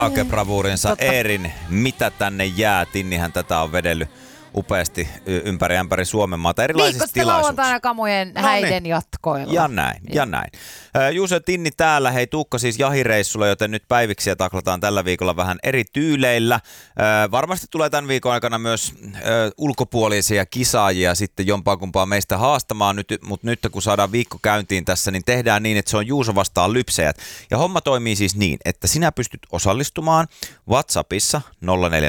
bravuurinsa Eerin Mitä tänne jää? Tinnihän tätä on vedellyt upeasti ympäri Suomen maata erilaisissa tilaisuuksissa. Lauantaina kamojen häiden jatkoilla. Ja näin. Juuso ja Tinni täällä. Hei, Tuukka siis jahireissulla, joten nyt päiviksiä taklataan tällä viikolla vähän eri tyyleillä. Varmasti tulee tämän viikon aikana myös ulkopuolisia kisaajia sitten jompaa kumpaa meistä haastamaan. Mutta nyt kun saadaan viikko käyntiin tässä, niin tehdään niin, että se on Juuso vastaan lypsejät. Ja homma toimii siis niin, että sinä pystyt osallistumaan WhatsAppissa 0403564556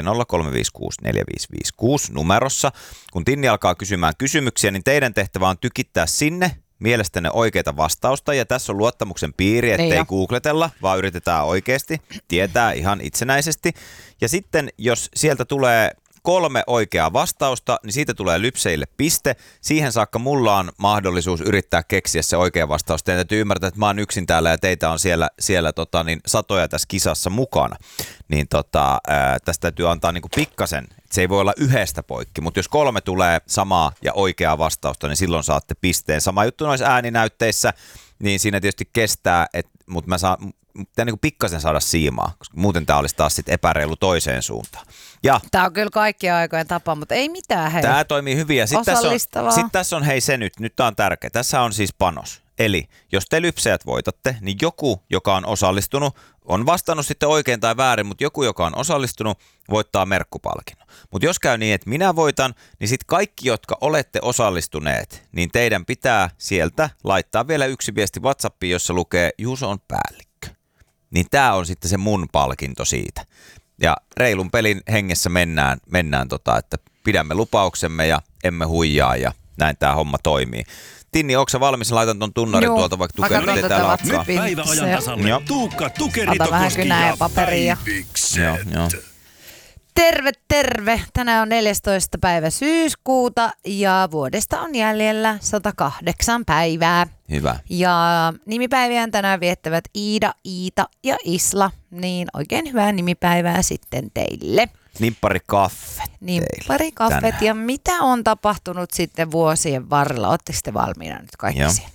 numerossa. Kun Tinni alkaa kysymään kysymyksiä, niin teidän tehtävä on tykittää sinne mielestänne oikeita vastausta, ja tässä on luottamuksen piiri, ettei googletella, vaan yritetään oikeasti tietää ihan itsenäisesti. Ja sitten, jos sieltä tulee 3 oikeaa vastausta, niin siitä tulee lypseille piste. Siihen saakka mulla on mahdollisuus yrittää keksiä se oikea vastaus. Teidän täytyy ymmärtää, että mä oon yksin täällä ja teitä on siellä satoja tässä kisassa mukana. Niin tästä täytyy antaa niinku pikkasen. Se ei voi olla yhdestä poikki, mutta jos 3 tulee samaa ja oikeaa vastausta, niin silloin saatte pisteen. Sama juttu noissa ääninäytteissä, niin siinä tietysti kestää, mutta pitää niinku pikkasen saada siimaa, koska muuten tämä olisi taas sit epäreilu toiseen suuntaan. Tämä on kyllä kaikkien aikojen tapa, mutta ei mitään, hei. Tämä toimii hyvin ja sitten tässä on hei se nyt tämä on tärkeä. Tässä on siis panos. Eli jos te lypsäjät voitatte, niin joku, joka on osallistunut, on vastannut sitten oikein tai väärin, mutta joku, joka on osallistunut, voittaa merkkupalkinnon. Mutta jos käy niin, että minä voitan, niin sitten kaikki, jotka olette osallistuneet, niin teidän pitää sieltä laittaa vielä yksi viesti WhatsAppiin, jossa lukee Juuso on päällikkö. Niin tämä on sitten se mun palkinto siitä. Ja reilun pelin hengessä mennään että pidämme lupauksemme ja emme huijaa ja näin tämä homma toimii. Tinni, onko sä valmis? Laitan ton tunnarin tuolta, vaikka Tukeri ei täällä olekaan. Päivä ajan tasalle. Tuukka, Tukeri, Ota vähän kynää ja paperia. Joo. Terve. Tänään on 14. päivä syyskuuta ja vuodesta on jäljellä 108 päivää. Hyvä. Ja nimipäiviään tänään viettävät Iida, Iita ja Isla. Niin oikein hyvää nimipäivää sitten teille. Nimppari-kaffet ja mitä on tapahtunut sitten vuosien varrella? Oletteko te valmiina nyt kaikki siihen?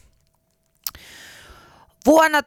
Vuonna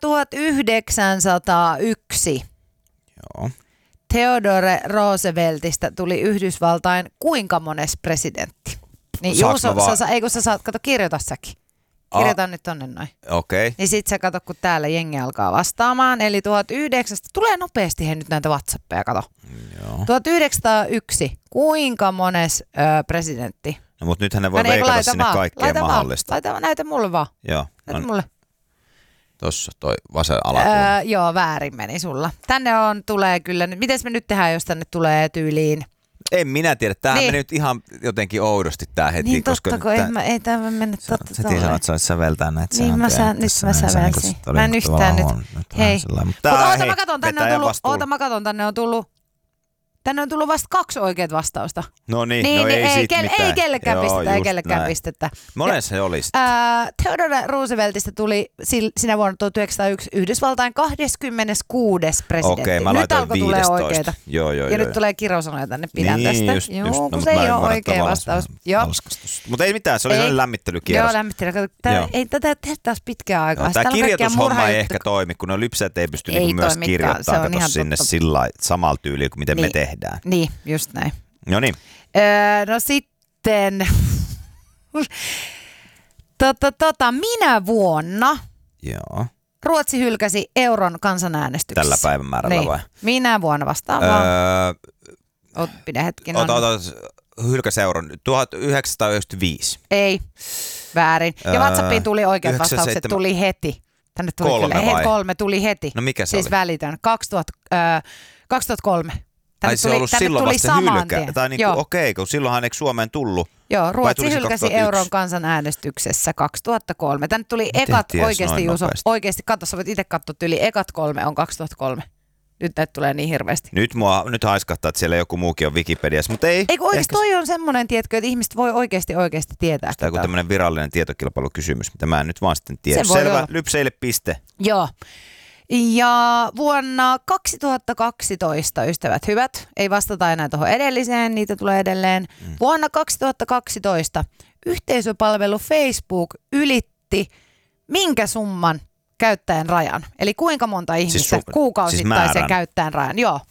1901 Theodore Rooseveltistä tuli Yhdysvaltain kuinka mones presidentti? Niin Juuso, sä saat, kirjoita säkin. Kirjoita nyt tonne noin. Okei. Niin sit sä kato, kun täällä jengi alkaa vastaamaan. Eli 1900, tulee nopeasti nyt näitä WhatsAppeja, kato. Joo. 1901, kuinka mones presidentti? No mut nythän ne voi veikata sinne kaikkea mahdollista. Näytä mulle vaan. Joo. Näytä mulle. Tossa toi vasen alapuolella. Joo, väärin meni sulla. Tänne tulee kyllä, mites me nyt tehdään, jos tänne tulee tyyliin? En minä tiedä. Tämähän meni nyt ihan jotenkin oudosti tää heti. Niin totta, kun ei tämä mennä totta. Sä sanot, että sä olet säveltää näitä sääntöjä. Niin nyt mä sävelsin. Mä en yhtään nyt. Hei. Mutta oota mä katon, tänne on tullut. Tänne on tullut vasta 2 oikeat vastausta. No niin, ei kellekään pistettä. Monessa se olisi. Theodore Rooseveltista tuli sinä vuonna 1901 Yhdysvaltain 26. presidentti. Okei, mä laitoin 15. Oikeita. Joo. Ja nyt tulee kirosanoja tänne, pidän niin, tästä. Kun se ei ole oikea vastaus. Mutta ei mitään, se oli sellainen lämmittelykierros. Joo, lämmittely. Ei tätä tehdä taas pitkään aikaa. Tämä kirjoitushomma ei ehkä toimi, kun ne lypsäjät ei pysty myös kirjoittamaan sinne sillä samalla tyylillä kuin miten me tehdään. Niin, just näin. No niin. No sitten, minä vuonna Ruotsi hylkäsi euron kansanäänestyksessä. Tällä päivämäärällä vai? Minä vuonna vastaan vaan. Pidä hetki. Hylkäsi euron 1995. Ei, väärin. Ja WhatsAppiin tuli oikeat vastaukset, tuli heti. Tänne tuli 3 tuli heti. No mikä se siis oli? Välitön. 2003. Ai se on ollut silloin vasta hylkä? Tai niin okei, kun silloinhan eikö Suomeen tullut? Joo, Ruotsi hylkäsi euron kansanäänestyksessä 2003. Tänne tuli ekat oikeasti, Juuso, oikeasti, katso, sä voit itse katsoa, yli ekat 3 on 2003. Nyt näitä tulee niin hirveästi. Nyt haiskahtaa, että siellä joku muukin on Wikipediassa, mutta ei. Eikö oikeasti toi on semmoinen, tiedätkö, että ihmiset voi oikeasti tietää. Tämä on joku tämmöinen virallinen tietokilpailukysymys, mitä mä en nyt vaan sitten tiedä. Selvä, lypseille piste. Joo. Ja vuonna 2012, ystävät hyvät, ei vastata enää tuohon edelliseen, niitä tulee edelleen. Vuonna 2012 yhteisöpalvelu Facebook ylitti minkä summan käyttäjän rajan. Eli kuinka monta ihmistä kuukausittaisen käyttäjän rajan. Joo.